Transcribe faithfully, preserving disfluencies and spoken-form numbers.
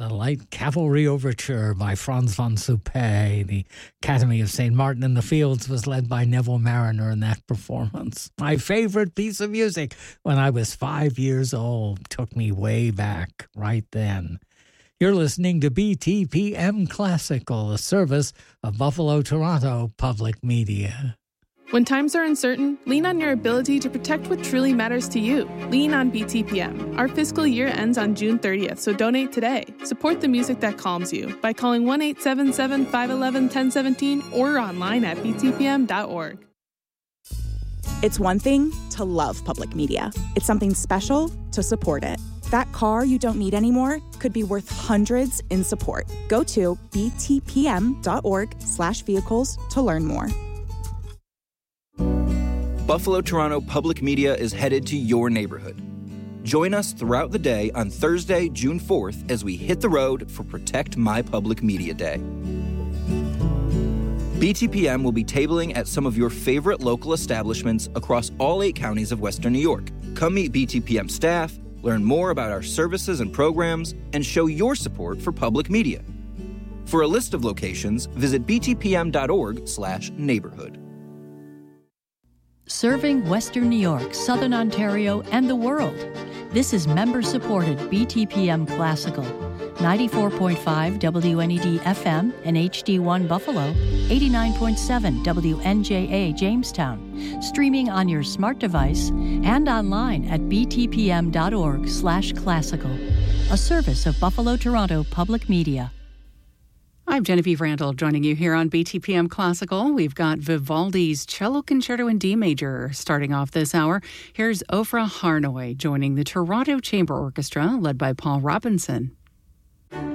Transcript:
the Light Cavalry Overture by Franz von Suppé. The Academy of Saint Martin in the Fields was led by Neville Marriner in that performance. My favorite piece of music when I was five years old. Took me way back right then. You're listening to B T P M Classical, a service of Buffalo Toronto Public Media. When times are uncertain, lean on your ability to protect what truly matters to you. Lean on B T P M. Our fiscal year ends on June thirtieth, so donate today. Support the music that calms you by calling one eight seven seven, five one one, one zero one seven or online at b t p m dot org. It's one thing to love public media. It's something special to support it. That car you don't need anymore could be worth hundreds in support. Go to b t p m dot org slash vehicles to learn more. Buffalo Toronto Public Media is headed to your neighborhood. Join us throughout the day on Thursday, June fourth, as we hit the road for Protect My Public Media Day. B T P M will be tabling at some of your favorite local establishments across all eight counties of Western New York. Come meet B T P M staff, learn more about our services and programs, and show your support for public media. For a list of locations, visit b t p m dot org slash neighborhood. Serving Western New York, Southern Ontario, and the world. This is member-supported B T P M Classical. ninety-four point five W N E D F M and H D one Buffalo, eighty-nine point seven W N J A Jamestown. Streaming on your smart device and online at b t p m dot org slash classical. A service of Buffalo Toronto Public Media. I'm Genevieve Randall, joining you here on B T P M Classical. We've got Vivaldi's Cello Concerto in D Major starting off this hour. Here's Ofra Harnoy joining the Toronto Chamber Orchestra, led by Paul Robinson.